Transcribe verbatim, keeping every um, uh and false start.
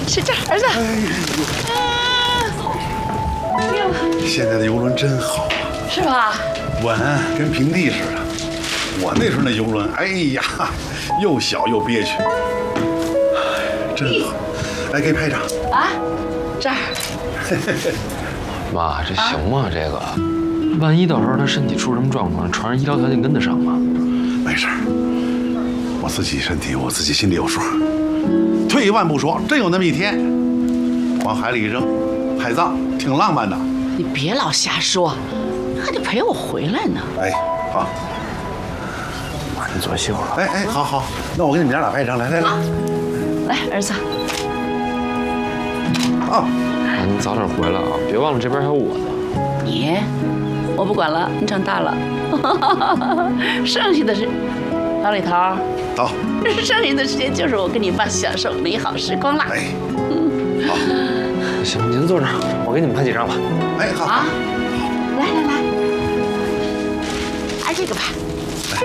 吃这儿子。哎呦， 现在的游轮真好啊， 是吧？ 稳，跟平地似的。我那时候那游轮，哎呀，又小又憋屈，真好。来，给拍张。 啊，这儿。 妈，这行吗？这个，万一到时候他身体出什么状况，船上医疗条件跟得上吗？ 没事儿，我自己身体我自己心里有数。退一万步说，真有那么一天，往海里一扔，海葬，挺浪漫的。 你别老瞎说，还得陪我回来呢。 哎，好。 妈，你作秀了。 哎哎，好好，那我给你们娘俩拍一张，来来来。 来，儿子。 啊。 妈，你早点回来啊，别忘了这边还有我呢。 你，我不管了，你长大了，剩下的是老李头。 走。 剩下的时间就是我跟你爸享受美好时光了。 哎，好。 行，您坐这儿，我给你们拍几张吧。 哎，好。 啊，来来来，拍这个吧。